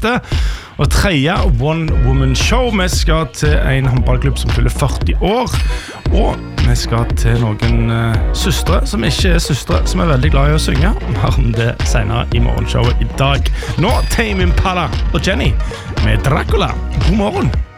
neste og tredje One Woman Show. Vi skal til en håndballklubb som fyller 40 år, og vi skal til noen søstre som ikke søstre, som veldig glad i å synge. Mer om det senere i morgenshowet i dag. Nå Tame Impala og Jenny med Dracula. God morgen!